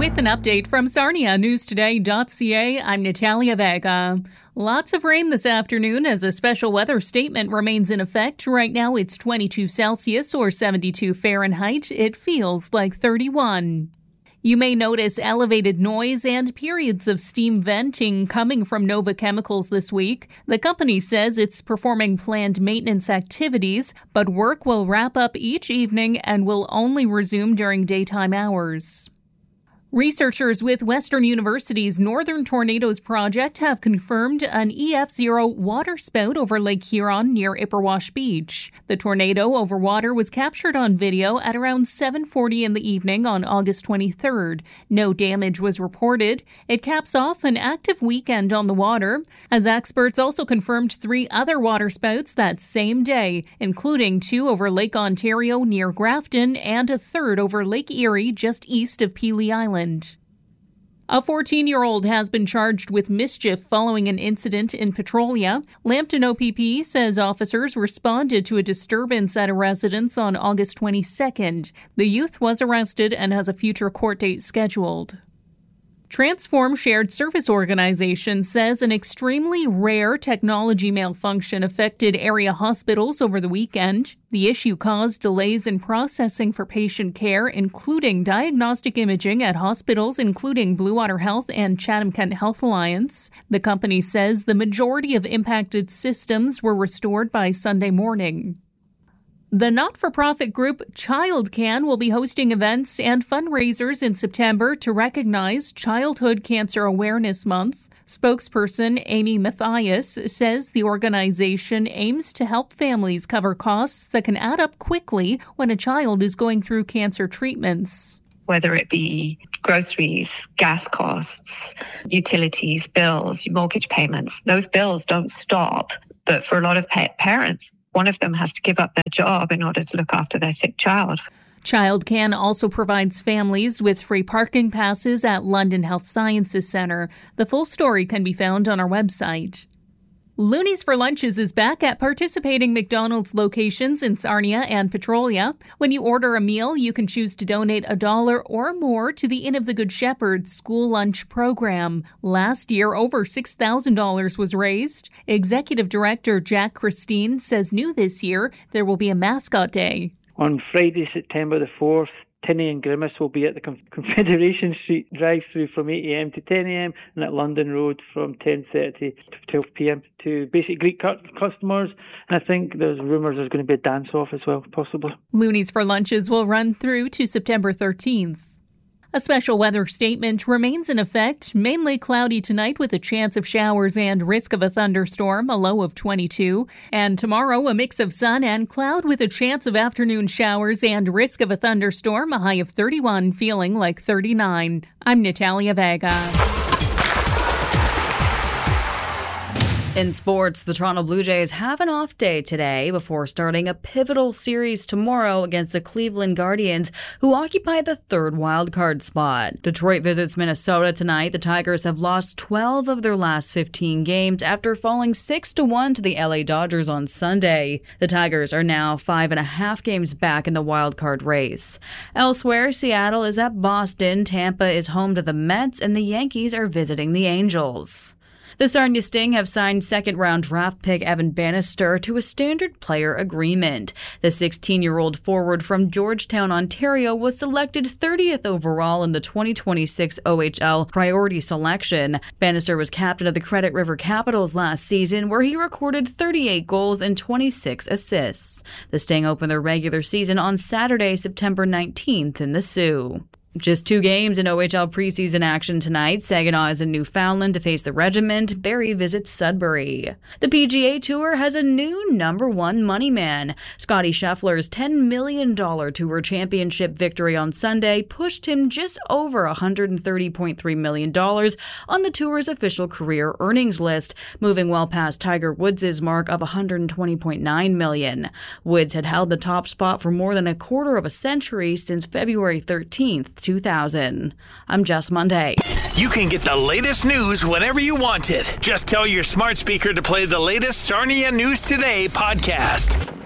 With an update from SarniaNewsToday.ca, I'm Natalia Vega. Lots of rain this afternoon as a special weather statement remains in effect. Right now it's 22 Celsius or 72 Fahrenheit. It feels like 31. You may notice elevated noise and periods of steam venting coming from Nova Chemicals this week. The company says it's performing planned maintenance activities, but work will wrap up each evening and will only resume during daytime hours. Researchers with Western University's Northern Tornadoes Project have confirmed an EF0 waterspout over Lake Huron near Ipperwash Beach. The tornado over water was captured on video at around 7:40 in the evening on August 23rd. No damage was reported. It caps off an active weekend on the water, as experts also confirmed 3 other waterspouts that same day, including 2 over Lake Ontario near Grafton and a 3rd over Lake Erie just east of Pelee Island. A 14-year-old has been charged with mischief following an incident in Petrolia. Lambton OPP says officers responded to a disturbance at a residence on August 22nd. The youth was arrested and has a future court date scheduled. Transform Shared Service Organization says an extremely rare technology malfunction affected area hospitals over the weekend. The issue caused delays in processing for patient care, including diagnostic imaging at hospitals including Blue Water Health and Chatham-Kent Health Alliance. The company says the majority of impacted systems were restored by Sunday morning. The not-for-profit group ChildCan will be hosting events and fundraisers in September to recognize Childhood Cancer Awareness Month. Spokesperson Amy Mathias says the organization aims to help families cover costs that can add up quickly when a child is going through cancer treatments. Whether it be groceries, gas costs, utilities, bills, mortgage payments, those bills don't stop. But for a lot of parents, one of them has to give up their job in order to look after their sick child. ChildCan also provides families with free parking passes at London Health Sciences Centre. The full story can be found on our website. Loonies for Lunches is back at participating McDonald's locations in Sarnia and Petrolia. When you order a meal, you can choose to donate $1 or more to the Inn of the Good Shepherd school lunch program. Last year, over $6,000 was raised. Executive Director Jack Christine says new this year, there will be a mascot day. On Friday, September the 4th, Tinney and Grimace will be at the Confederation Street drive-through from 8 a.m. to 10 a.m. and at London Road from 10:30 to 12 p.m. to basic Greek customers. And I think there's rumours there's going to be a dance-off as well, possibly. Loonies for Lunches will run through to September 13th. A special weather statement remains in effect. Mainly cloudy tonight with a chance of showers and risk of a thunderstorm, a low of 22. And tomorrow, a mix of sun and cloud with a chance of afternoon showers and risk of a thunderstorm, a high of 31, feeling like 39. I'm Natalia Vega. In sports, the Toronto Blue Jays have an off day today before starting a pivotal series tomorrow against the Cleveland Guardians, who occupy the 3rd wildcard spot. Detroit visits Minnesota tonight. The Tigers have lost 12 of their last 15 games after falling 6-1 to the LA Dodgers on Sunday. The Tigers are now 5.5 games back in the wildcard race. Elsewhere, Seattle is at Boston, Tampa is home to the Mets, and the Yankees are visiting the Angels. The Sarnia Sting have signed second-round draft pick Evan Bannister to a standard player agreement. The 16-year-old forward from Georgetown, Ontario, was selected 30th overall in the 2026 OHL priority selection. Bannister was captain of the Credit River Capitals last season, where he recorded 38 goals and 26 assists. The Sting opened their regular season on Saturday, September 19th in the Sioux. Just 2 games in OHL preseason action tonight. Saginaw is in Newfoundland to face the Regiment. Barrie visits Sudbury. The PGA Tour has a new number 1 money man. Scottie Scheffler's $10 million Tour Championship victory on Sunday pushed him just over $130.3 million on the Tour's official career earnings list, moving well past Tiger Woods' mark of $120.9 million. Woods had held the top spot for more than a quarter of a century since February 13th. 2000. I'm Jess Monday. You can get the latest news whenever you want it. Just tell your smart speaker to play the latest Sarnia News Today podcast.